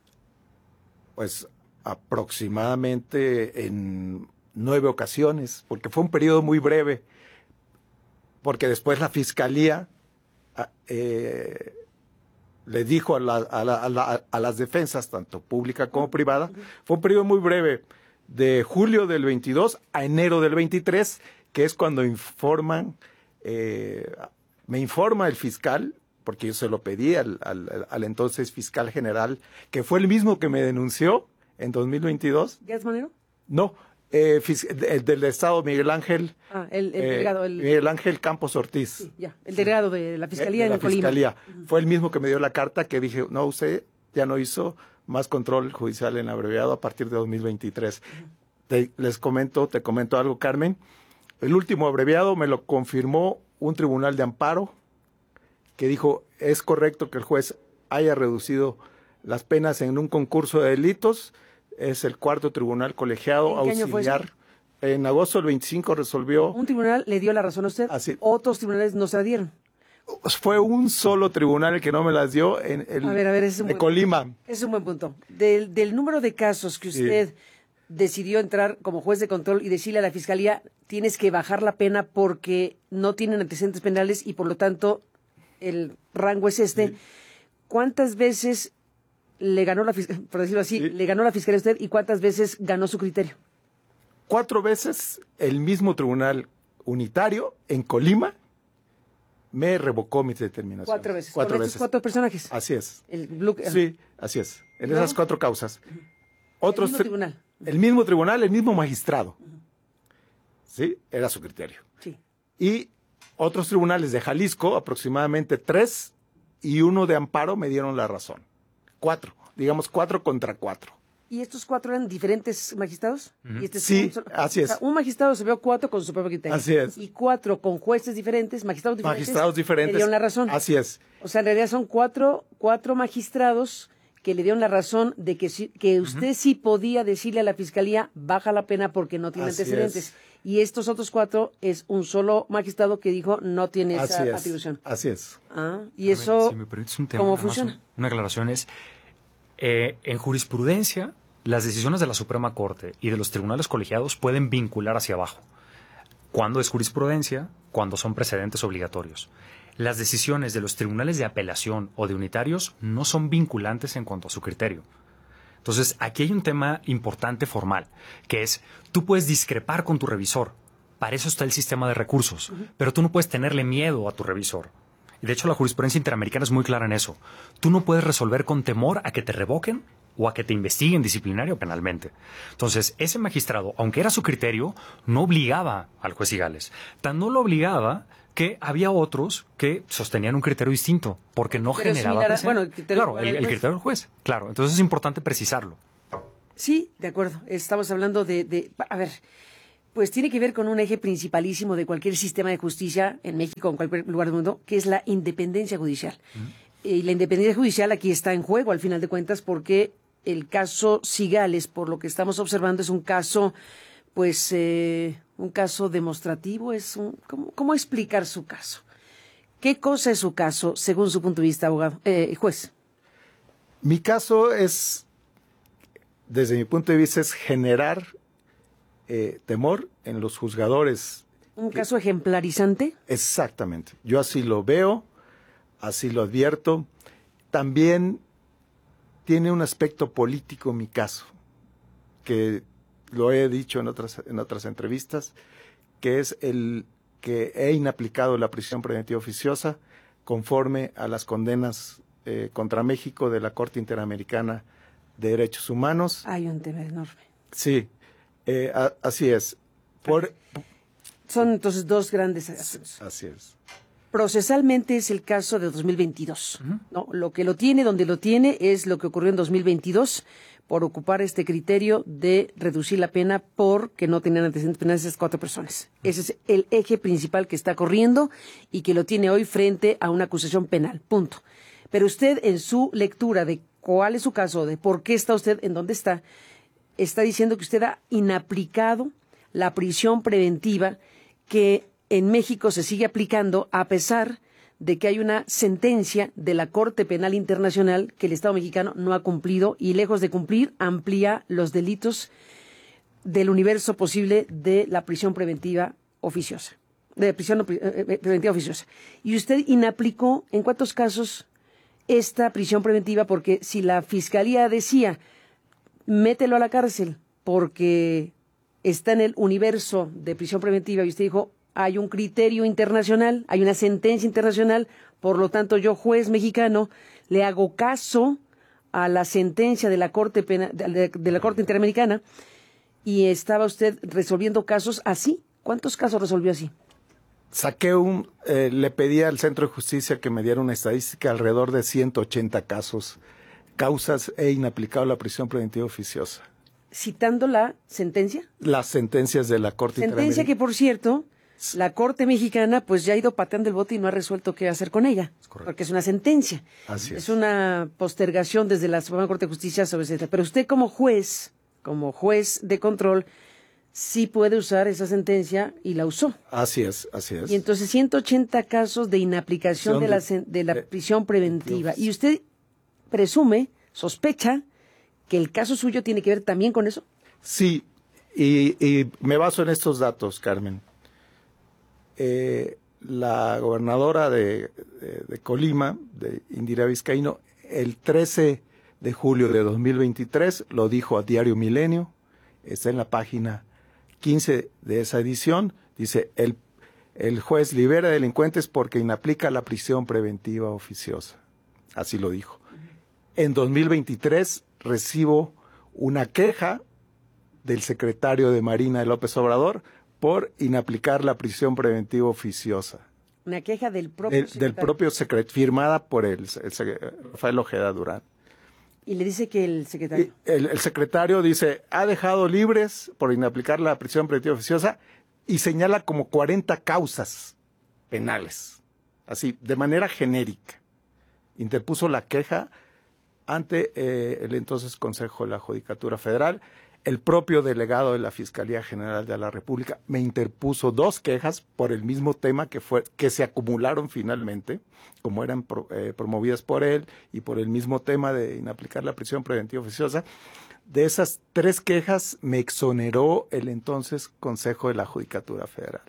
Pues aproximadamente en nueve ocasiones, porque fue un periodo muy breve, porque después la Fiscalía eh, le dijo a, la, a, la, a, la, a las defensas, tanto pública como privada, fue un periodo muy breve, de julio del veintidós a enero del veintitrés, que es cuando informan, eh, me informa el fiscal, porque yo se lo pedí al, al, al entonces fiscal general, que fue el mismo que me denunció en dos mil veintidós. ¿Gertz Manero? No, eh, el del Estado Miguel Ángel. Ah, el, el eh, delegado. El... Miguel Ángel Campos Ortiz. Sí, ya, el delegado de la Fiscalía de la en Colima. Fiscalía. Fue el mismo que me dio la carta que dije, no, usted ya no hizo más control judicial en abreviado a partir de dos mil veintitrés. Uh-huh. Te, les comento, te comento algo, Carmen. El último abreviado me lo confirmó un tribunal de amparo que dijo, es correcto que el juez haya reducido las penas en un concurso de delitos. Es el cuarto tribunal colegiado ¿En qué año auxiliar. fue eso? En agosto del veinticinco resolvió. Un tribunal le dio la razón a usted, así, otros tribunales no se la dieron. Fue un solo tribunal el que no me las dio, en el a ver, a ver, es un de buen, Colima. Es un buen punto. Del, del número de casos que usted sí. decidió entrar como juez de control y decirle a la Fiscalía, tienes que bajar la pena porque no tienen antecedentes penales y por lo tanto el rango es este. Sí. ¿Cuántas veces le ganó la Fiscalía, por decirlo así, sí. le ganó la Fiscalía a usted y cuántas veces ganó su criterio? Cuatro veces el mismo tribunal unitario en Colima me revocó mis determinaciones. Cuatro veces. Cuatro ¿Con veces. estos cuatro personajes? Así es. El Blue... Sí, así es. En ¿No? esas cuatro causas. Otros el mismo tribunal. El mismo tribunal, el mismo magistrado. Uh-huh. Sí, era su criterio. Sí. Y otros tribunales de Jalisco, aproximadamente tres, y uno de amparo me dieron la razón. Cuatro, digamos cuatro contra cuatro. ¿Y estos cuatro eran diferentes magistrados? Uh-huh. ¿Y este sí, un, así es. O sea, un magistrado se vio cuatro con su propio criterio. Así es. Y cuatro con jueces diferentes, magistrados diferentes. Magistrados diferentes. Le dieron la razón. Así es. O sea, en realidad son cuatro, cuatro magistrados que le dieron la razón de que, que usted uh-huh. sí podía decirle a la Fiscalía, baja la pena porque no tiene así antecedentes. Es. Y estos otros cuatro es un solo magistrado que dijo, no tiene así esa es. atribución. Así es. Ah, y a eso, ver, si me permites un tema, ¿cómo funciona? Una aclaración es, eh, en jurisprudencia, las decisiones de la Suprema Corte y de los tribunales colegiados pueden vincular hacia abajo. ¿Cuándo es jurisprudencia? Cuando son precedentes obligatorios. Las decisiones de los tribunales de apelación o de unitarios no son vinculantes en cuanto a su criterio. Entonces, aquí hay un tema importante formal, que es, tú puedes discrepar con tu revisor. Para eso está el sistema de recursos. Uh-huh. Pero tú no puedes tenerle miedo a tu revisor. Y de hecho, la jurisprudencia interamericana es muy clara en eso. Tú no puedes resolver con temor a que te revoquen o a que te investiguen disciplinario o penalmente. Entonces, ese magistrado, aunque era su criterio, no obligaba al juez Cigales. Tan no lo obligaba que había otros que sostenían un criterio distinto, porque no Pero generaba similar a- presión. bueno, el criterio Claro, el, el del juez. criterio del juez. Claro, entonces es importante precisarlo. Sí, de acuerdo. Estamos hablando de, de, a ver, pues tiene que ver con un eje principalísimo de cualquier sistema de justicia en México o en cualquier lugar del mundo, que es la independencia judicial. Uh-huh. Y la independencia judicial aquí está en juego, al final de cuentas, porque el caso Cigales, por lo que estamos observando, es un caso, pues, eh, un caso demostrativo. Es un, ¿cómo, ¿Cómo explicar su caso? ¿Qué cosa es su caso, según su punto de vista, abogado, eh, juez? Mi caso es, desde mi punto de vista, es generar eh, temor en los juzgadores. ¿Un caso ejemplarizante? Exactamente. Yo así lo veo, así lo advierto. También tiene un aspecto político mi caso, que lo he dicho en otras, en otras entrevistas, que es el que he inaplicado la prisión preventiva oficiosa conforme a las condenas eh, contra México de la Corte Interamericana de Derechos Humanos. Hay un tema enorme. Sí, eh, a, así es. Por, Son entonces dos grandes asuntos. Así es. Procesalmente es el caso de dos mil veintidós. Uh-huh. ¿No? Lo que lo tiene, donde lo tiene, es lo que ocurrió en dos mil veintidós por ocupar este criterio de reducir la pena porque no tenían antecedentes penales esas cuatro personas. Uh-huh. Ese es el eje principal que está corriendo y que lo tiene hoy frente a una acusación penal. Punto. Pero usted, en su lectura de cuál es su caso, de por qué está usted en donde está, está diciendo que usted ha inaplicado la prisión preventiva que en México se sigue aplicando a pesar de que hay una sentencia de la Corte Penal Internacional que el Estado mexicano no ha cumplido y, lejos de cumplir, amplía los delitos del universo posible de la prisión preventiva oficiosa, de prisión eh, preventiva oficiosa. Y usted inaplicó, ¿en cuántos casos esta prisión preventiva? Porque si la Fiscalía decía, mételo a la cárcel porque está en el universo de prisión preventiva y usted dijo, hay un criterio internacional, hay una sentencia internacional, por lo tanto yo, juez mexicano, le hago caso a la sentencia de la Corte Pena, de, de la Corte Interamericana, y estaba usted resolviendo casos así. ¿Cuántos casos resolvió así? Saqué un, eh, le pedí al Centro de Justicia que me diera una estadística alrededor de ciento ochenta casos, causas e inaplicado la prisión preventiva oficiosa. ¿Citando la sentencia? Las sentencias de la Corte Interamericana. Sentencia que, por cierto, la Corte Mexicana pues ya ha ido pateando el bote y no ha resuelto qué hacer con ella, es porque es una sentencia. Así es. Es una postergación desde la Suprema Corte de Justicia sobre ese tema. Pero usted como juez, como juez de control, sí puede usar esa sentencia y la usó. Así es, así es. Y entonces ciento ochenta casos de inaplicación de la, de la prisión preventiva. ¿Y usted presume, sospecha, que el caso suyo tiene que ver también con eso? Sí, y, y me baso en estos datos, Carmen. Eh, la gobernadora de, de, de Colima, de Indira Vizcaíno, el trece de julio de dos mil veintitrés lo dijo a Diario Milenio, está en la página quince de esa edición, dice, el, el juez libera delincuentes porque inaplica la prisión preventiva oficiosa. Así lo dijo. En dos mil veintitrés recibo una queja del secretario de Marina de López Obrador por inaplicar la prisión preventiva oficiosa. Una queja del propio del, del propio secretario, firmada por el, el Rafael Ojeda Durán. Y le dice que el secretario... El, el secretario dice, ha dejado libres por inaplicar la prisión preventiva oficiosa y señala como cuarenta causas penales, así, de manera genérica. Interpuso la queja ante eh, el entonces Consejo de la Judicatura Federal. El propio delegado de la Fiscalía General de la República me interpuso dos quejas por el mismo tema que fue que se acumularon finalmente, como eran pro, eh, promovidas por él y por el mismo tema de inaplicar la prisión preventiva oficiosa. De esas tres quejas me exoneró el entonces Consejo de la Judicatura Federal.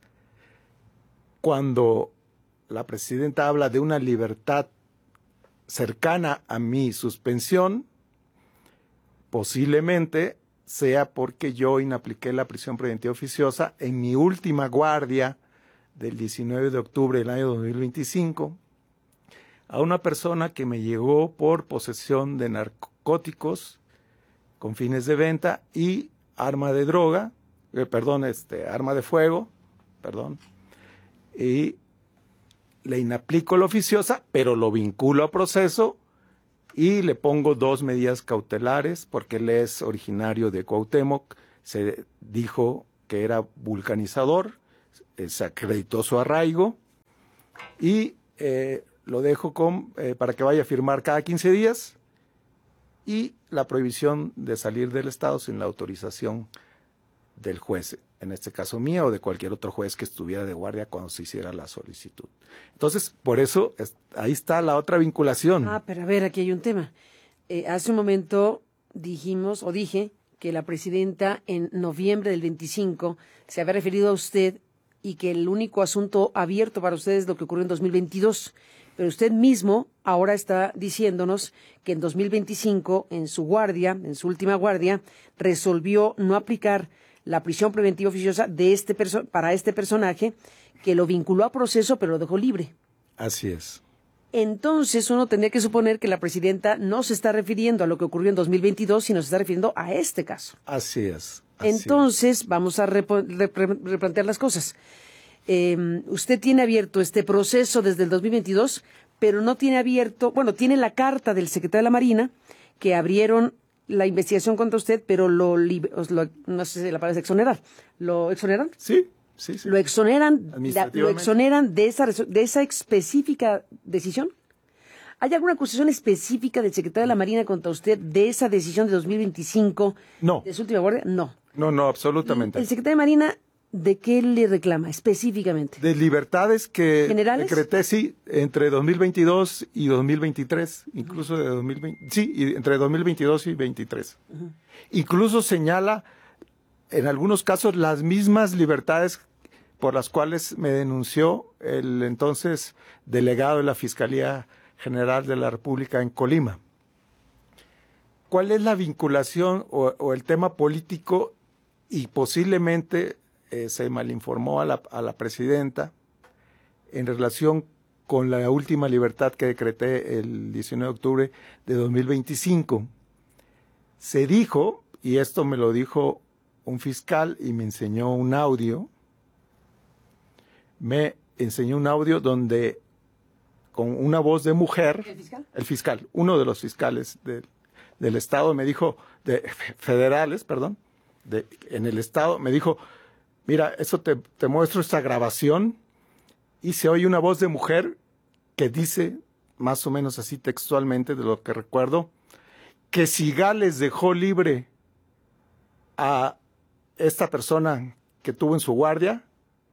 Cuando la presidenta habla de una libertad cercana a mi suspensión, posiblemente sea porque yo inapliqué la prisión preventiva oficiosa en mi última guardia del diecinueve de octubre del año dos mil veinticinco a una persona que me llegó por posesión de narco, narcóticos con fines de venta y arma de droga, eh, perdón, este, arma de fuego, perdón, y le inaplico la oficiosa, pero lo vinculo a proceso y le pongo dos medidas cautelares porque él es originario de Cuauhtémoc, se dijo que era vulcanizador, eh, se acreditó su arraigo y eh, lo dejo con, eh, para que vaya a firmar cada quince días y la prohibición de salir del estado sin la autorización del juez, en este caso mía o de cualquier otro juez que estuviera de guardia cuando se hiciera la solicitud. Entonces, por eso, es, ahí está la otra vinculación. Ah, pero a ver, aquí hay un tema. Eh, hace un momento dijimos, o dije, que la presidenta en noviembre del veinticinco se había referido a usted y que el único asunto abierto para ustedes es lo que ocurrió en dos mil veintidós. Pero usted mismo ahora está diciéndonos que en dos mil veinticinco, en su guardia, en su última guardia, resolvió no aplicar la prisión preventiva oficiosa de este perso- para este personaje, que lo vinculó a proceso, pero lo dejó libre. Así es. Entonces uno tendría que suponer que la presidenta no se está refiriendo a lo que ocurrió en dos mil veintidós, sino se está refiriendo a este caso. Así es. Así Entonces es. vamos a repo- repre- replantear las cosas. Eh, usted tiene abierto este proceso desde el dos mil veintidós, pero no tiene abierto, bueno, tiene la carta del secretario de la Marina que abrieron la investigación contra usted, pero lo, lo no sé si la palabra es exonerar. ¿Lo exoneran? Sí, sí, sí. ¿Lo exoneran, la, Administrativamente. lo exoneran de esa, de esa específica decisión? ¿Hay alguna acusación específica del secretario de la Marina contra usted de esa decisión de dos mil veinticinco? No. ¿De su última guardia? No. No, no, absolutamente. ¿El secretario de Marina de qué le reclama específicamente? De libertades que ¿Generales? decreté, sí, entre dos mil veintidós y dos mil veintitrés, incluso de dos mil veinte, sí, y entre dos mil veintidós y veintitrés. Uh-huh. Incluso señala, en algunos casos, las mismas libertades por las cuales me denunció el entonces delegado de la Fiscalía General de la República en Colima. ¿Cuál es la vinculación o, o el tema político? Y posiblemente eh, se malinformó a la, a la presidenta en relación con la última libertad que decreté el diecinueve de octubre de dos mil veinticinco. Se dijo, y esto me lo dijo un fiscal y me enseñó un audio, me enseñó un audio donde con una voz de mujer, ¿El fiscal? el fiscal, uno de los fiscales de, del Estado me dijo, de federales, perdón, de, en el Estado, me dijo, mira, eso te, te muestro esta grabación y se oye una voz de mujer que dice, más o menos así textualmente de lo que recuerdo, que si Gales dejó libre a esta persona que tuvo en su guardia,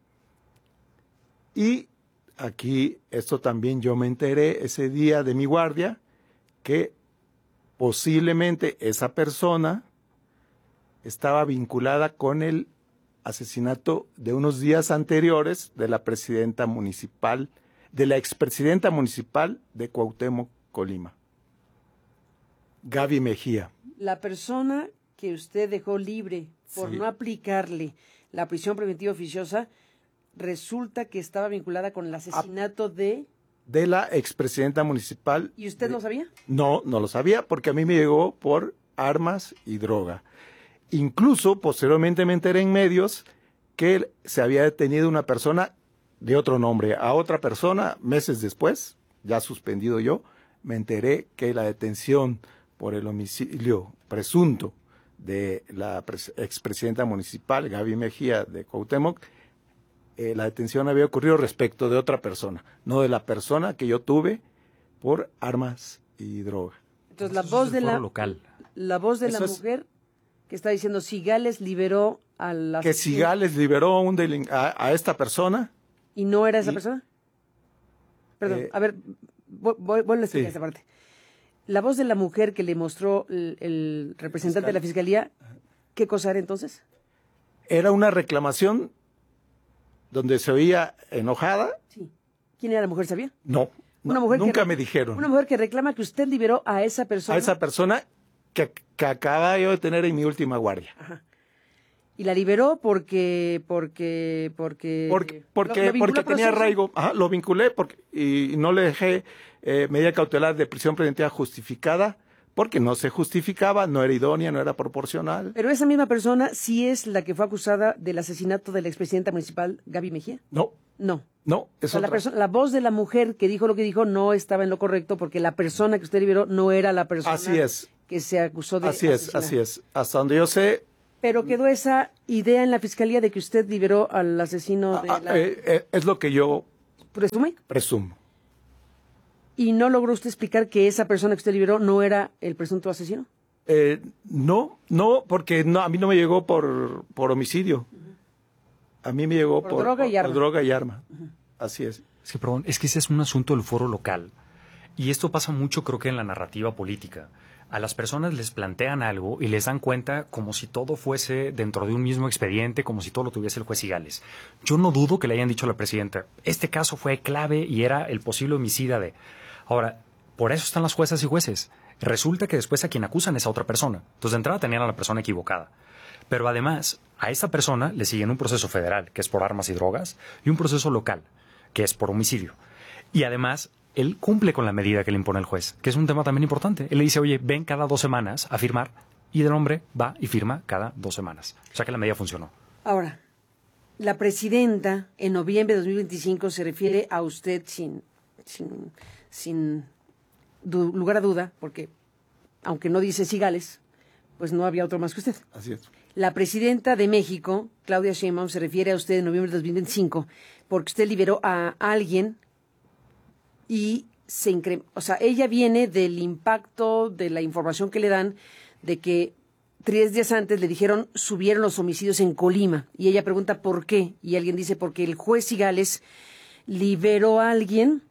y aquí esto también yo me enteré ese día de mi guardia, que posiblemente esa persona estaba vinculada con el asesinato de unos días anteriores de la presidenta municipal, de la expresidenta municipal de Cuauhtémoc, Colima, Gaby Mejía. La persona que usted dejó libre por Sí. no aplicarle la prisión preventiva oficiosa, resulta que estaba vinculada con el asesinato de... De la expresidenta municipal. ¿Y usted de... lo sabía? No, no lo sabía porque a mí me llegó por armas y droga. Incluso posteriormente me enteré en medios que se había detenido una persona de otro nombre. A otra persona, meses después, ya suspendido yo, me enteré que la detención por el homicidio presunto de la expresidenta municipal, Gaby Mejía de Cuauhtémoc, eh, la detención había ocurrido respecto de otra persona, no de la persona que yo tuve por armas y droga. Entonces la Eso voz es de el la foro local. la voz de Eso la es- mujer que está diciendo Cigales liberó a la Que Cigales liberó a, un delin- a, a esta persona. y no era esa y- persona. Perdón, eh, a ver, voy, voy, vuelvo a explicar sí. esta parte. La voz de la mujer que le mostró el, el representante de la fiscalía, ¿qué cosa era entonces? Era una reclamación donde se oía enojada. Sí. ¿Quién era la mujer, sabía? No, no, Una mujer que nunca re- me dijeron. Una mujer que reclama que usted liberó a esa persona. A esa persona que, que acababa yo de tener en mi última guardia. Ajá. Y la liberó porque, porque, porque... Porque, lo- porque, lo vinculó porque a tenía proceso. arraigo. Ajá, lo vinculé porque, y no le dejé eh, medida cautelar de prisión preventiva justificada porque no se justificaba, no era idónea, no era proporcional. Pero esa misma persona sí es la que fue acusada del asesinato de la expresidenta municipal Gaby Mejía. No, No. no, es O sea, la, otra. perso- la voz de la mujer que dijo lo que dijo no estaba en lo correcto porque la persona que usted liberó no era la persona Así es. que se acusó de Así es, asesinar. así es. Hasta donde yo sé, Pero quedó esa idea en la fiscalía de que usted liberó al asesino de ah, la... eh, eh, es lo que yo ¿Presume? presumo. ¿Y no logró usted explicar que esa persona que usted liberó no era el presunto asesino? Eh, no, no, porque no, a mí no me llegó por, por homicidio. A mí me llegó Por por, droga y por- arma. por droga y arma. Así es. Es que, perdón, es que ese es un asunto del foro local. Y esto pasa mucho, creo que en la narrativa política. A las personas les plantean algo y les dan cuenta como si todo fuese dentro de un mismo expediente, como si todo lo tuviese el juez Cigales. Yo no dudo que le hayan dicho a la presidenta, este caso fue clave y era el posible homicida de... Ahora, por eso están las juezas y jueces. Resulta que después a quien acusan es a otra persona. Entonces, de entrada tenían a la persona equivocada. Pero además, a esta persona le siguen un proceso federal, que es por armas y drogas, y un proceso local, que es por homicidio. Y además, él cumple con la medida que le impone el juez, que es un tema también importante. Él le dice, oye, ven cada dos semanas a firmar, y el hombre va y firma cada dos semanas. O sea que la medida funcionó. Ahora, la presidenta en noviembre de dos mil veinticinco se refiere a usted sin, sin, sin du- lugar a duda, porque aunque no dice Cigales, pues no había otro más que usted. Así es. La presidenta de México, Claudia Sheinbaum, se refiere a usted en noviembre de dos mil veinticinco porque usted liberó a alguien y se incre- o sea, ella viene del impacto de la información que le dan de que tres días antes le dijeron subieron los homicidios en Colima y ella pregunta por qué y alguien dice porque el juez Cigales liberó a alguien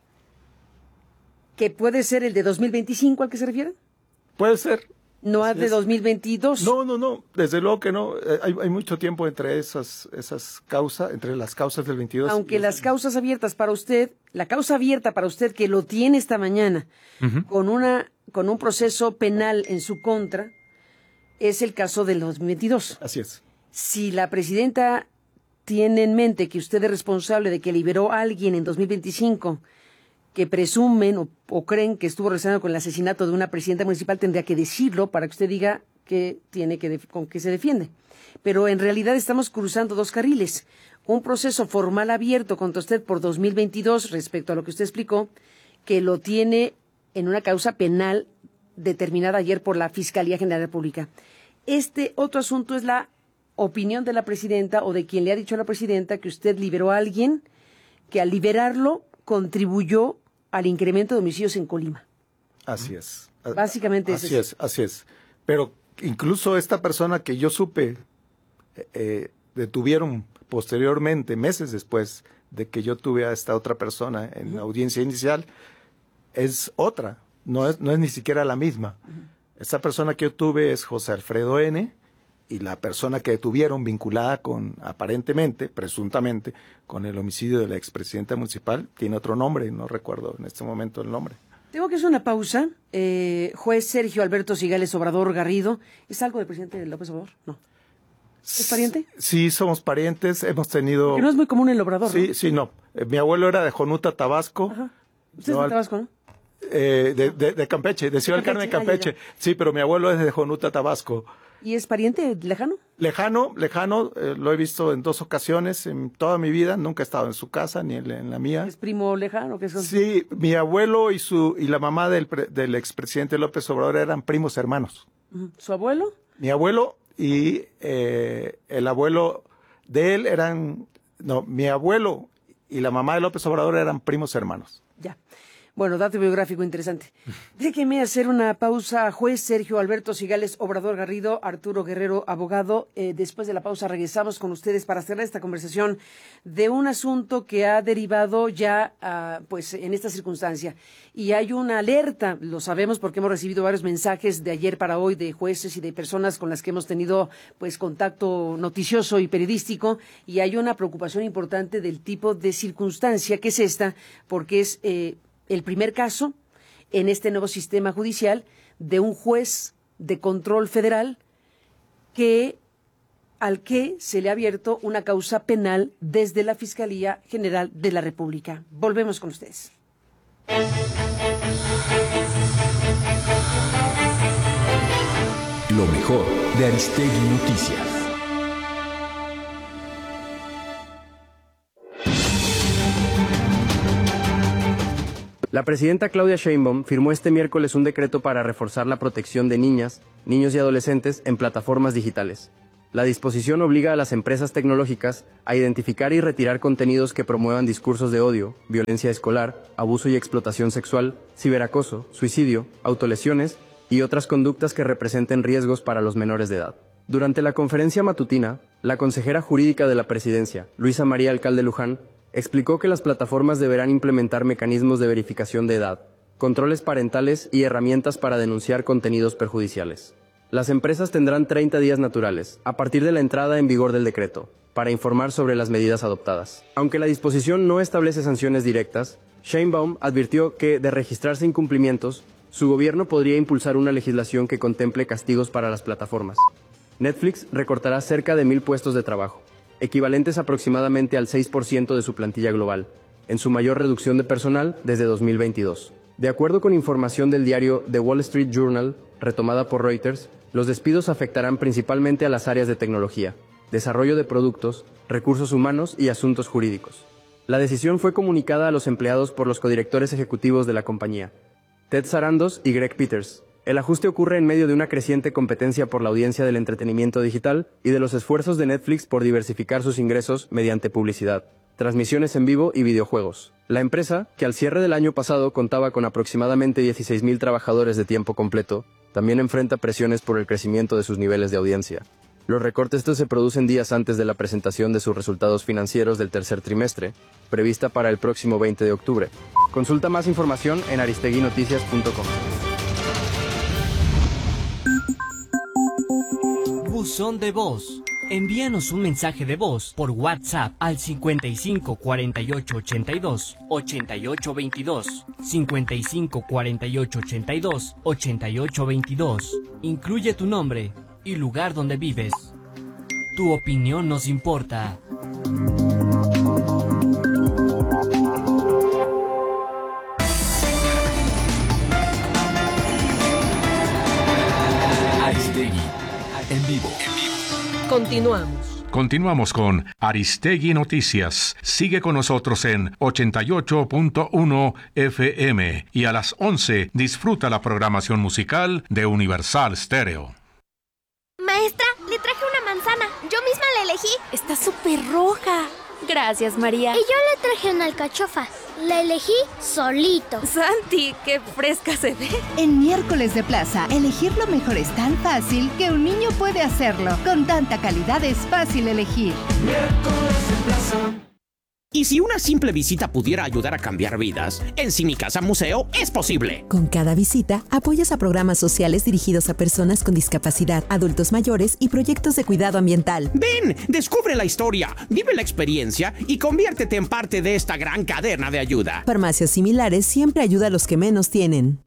que puede ser el de dos mil veinticinco al que se refiere, Puede ser. no al Así de es. dos mil veintidós. No, no, no, desde luego que no. Eh, hay, hay mucho tiempo entre esas, esas causas, entre las causas del veintidós. Aunque y las causas abiertas para usted, la causa abierta para usted que lo tiene esta mañana Ujú. con una con un proceso penal en su contra es el caso del dos mil veintidós. Así es. Si la presidenta tiene en mente que usted es responsable de que liberó a alguien en dos mil veinticinco que presumen o, o creen que estuvo relacionado con el asesinato de una presidenta municipal, tendría que decirlo para que usted diga que tiene que def- con qué se defiende. Pero en realidad estamos cruzando dos carriles. Un proceso formal abierto contra usted por dos mil veintidós respecto a lo que usted explicó, que lo tiene en una causa penal determinada ayer por la Fiscalía General de la República. Este otro asunto es la opinión de la presidenta o de quien le ha dicho a la presidenta que usted liberó a alguien que al liberarlo contribuyó al incremento de homicidios en Colima. Así es. Básicamente es Así eso. es, así es. Pero incluso esta persona que yo supe eh, eh, detuvieron posteriormente, meses después de que yo tuve a esta otra persona en la audiencia inicial, es otra, no es, no es ni siquiera la misma. Esta persona que yo tuve es José Alfredo N., y la persona que detuvieron vinculada con, aparentemente, presuntamente, con el homicidio de la expresidenta municipal, tiene otro nombre, no recuerdo en este momento el nombre. Tengo que hacer una pausa. Eh, juez Sergio Alberto Cigales Obrador Garrido. ¿Es algo del presidente López Obrador? No. ¿Es pariente? Sí, somos parientes, hemos tenido... Que no es muy común el Obrador, Sí, ¿no? sí, no. Eh, mi abuelo era de Jonuta, Tabasco. Ajá. Usted No, es de al- Tabasco, ¿no? eh, de, de- de Campeche, de Ciudad del Carmen, Campeche, ah, ya, Campeche. Sí, pero mi abuelo es de Jonuta, Tabasco. ¿Y es pariente lejano? Lejano, lejano, eh, lo he visto en dos ocasiones en toda mi vida, nunca he estado en su casa ni en, en la mía. ¿Es primo lejano? ¿Qué es? Sí, mi abuelo y su y la mamá del, pre- del expresidente López Obrador eran primos hermanos. Ujú. ¿Su abuelo? Mi abuelo y eh, el abuelo de él eran, no, mi abuelo y la mamá de López Obrador eran primos hermanos. Ya. Bueno, dato biográfico interesante. Déjeme hacer una pausa. Juez Sergio Alberto Cigales Obrador Garrido, Arturo Guerrero, abogado. Eh, después de la pausa regresamos con ustedes para cerrar esta conversación de un asunto que ha derivado ya ah, pues en esta circunstancia. Y hay una alerta, lo sabemos porque hemos recibido varios mensajes de ayer para hoy de jueces y de personas con las que hemos tenido pues contacto noticioso y periodístico, y hay una preocupación importante del tipo de circunstancia que es esta, porque es eh, el primer caso en este nuevo sistema judicial de un juez de control federal que al que se le ha abierto una causa penal desde la Fiscalía General de la República. Volvemos con ustedes. Lo mejor de Aristegui Noticias. La presidenta Claudia Sheinbaum firmó este miércoles un decreto para reforzar la protección de niñas, niños y adolescentes en plataformas digitales. La disposición obliga a las empresas tecnológicas a identificar y retirar contenidos que promuevan discursos de odio, violencia escolar, abuso y explotación sexual, ciberacoso, suicidio, autolesiones y otras conductas que representen riesgos para los menores de edad. Durante la conferencia matutina, la consejera jurídica de la presidencia, Luisa María Alcalde Luján, explicó que las plataformas deberán implementar mecanismos de verificación de edad, controles parentales y herramientas para denunciar contenidos perjudiciales. Las empresas tendrán treinta días naturales, a partir de la entrada en vigor del decreto, para informar sobre las medidas adoptadas. Aunque la disposición no establece sanciones directas, Sheinbaum advirtió que, de registrarse incumplimientos, su gobierno podría impulsar una legislación que contemple castigos para las plataformas. Netflix recortará cerca de mil puestos de trabajo, equivalentes aproximadamente al seis por ciento de su plantilla global, en su mayor reducción de personal desde dos mil veintidós. De acuerdo con información del diario The Wall Street Journal, retomada por Reuters, los despidos afectarán principalmente a las áreas de tecnología, desarrollo de productos, recursos humanos y asuntos jurídicos. La decisión fue comunicada a los empleados por los codirectores ejecutivos de la compañía, Ted Sarandos y Greg Peters. El ajuste ocurre en medio de una creciente competencia por la audiencia del entretenimiento digital y de los esfuerzos de Netflix por diversificar sus ingresos mediante publicidad, transmisiones en vivo y videojuegos. La empresa, que al cierre del año pasado contaba con aproximadamente dieciséis mil trabajadores de tiempo completo, también enfrenta presiones por el crecimiento de sus niveles de audiencia. Los recortes estos se producen días antes de la presentación de sus resultados financieros del tercer trimestre, prevista para el próximo veinte de octubre. Consulta más información en aristegui noticias punto com. Buzón de voz. Envíanos un mensaje de voz por WhatsApp al cincuenta y cinco cuarenta y ocho ochenta y dos ochenta y ocho veintidós, cincuenta y cinco cuarenta y ocho ochenta y dos ochenta y ocho veintidós. Incluye tu nombre y lugar donde vives. Tu opinión nos importa. Aristegui, en vivo. Continuamos. Continuamos con Aristegui Noticias. Sigue con nosotros en ochenta y ocho punto uno F M y a las once disfruta la programación musical de Universal Stereo. Maestra, le traje una manzana. Yo misma la elegí. Está súper roja. Gracias, María. Y yo le traje una alcachofa. La elegí solito. Santi, qué fresca se ve. En Miércoles de Plaza, elegir lo mejor es tan fácil que un niño puede hacerlo. Con tanta calidad es fácil elegir. Miércoles de Plaza. Y si una simple visita pudiera ayudar a cambiar vidas, en Si Mi Casa Museo es posible. Con cada visita, apoyas a programas sociales dirigidos a personas con discapacidad, adultos mayores y proyectos de cuidado ambiental. Ven, descubre la historia, vive la experiencia y conviértete en parte de esta gran cadena de ayuda. Farmacias similares siempre ayuda a los que menos tienen.